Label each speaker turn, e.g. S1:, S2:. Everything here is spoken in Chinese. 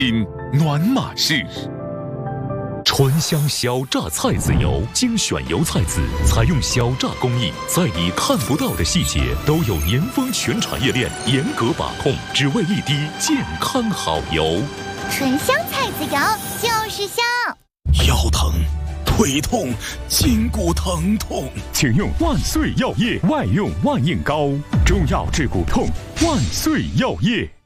S1: 暖马仕。醇香小榨菜籽油，精选油菜籽，采用小榨工艺，在你看不到的细节都有年丰全产业链严格把控，只为一滴健康好油。
S2: 醇香菜籽油就是香。
S3: 腰疼、腿痛、筋骨疼痛，
S4: 请用万岁药业外用万应膏，中药治骨痛，万岁药业。